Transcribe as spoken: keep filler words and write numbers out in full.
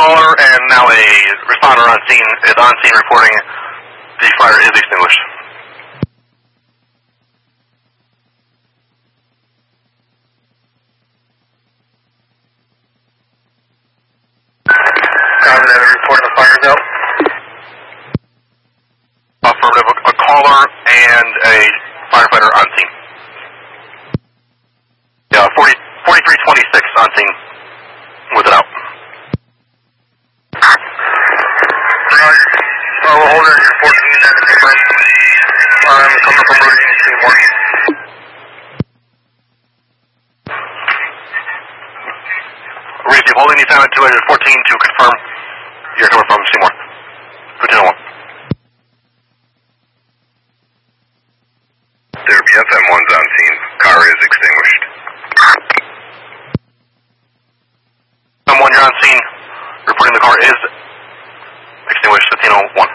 caller and now a responder on scene is on scene reporting the fire is extinguished. Copy that, reporting the fire is out. Affirmative, a caller and a firefighter on scene. Yeah, forty, forty-three twenty-six on scene with it out. Roger. Uh, we're holding your fourteen and the paper. I'm coming from Rudy and Seymour. Receive holding the assignment two hundred fourteen to confirm you're coming from Seymour. Lieutenant one. There be F M one's on scene. Car is extinguished. F M one, you're on scene. Reporting the car is extinguished. Latino one.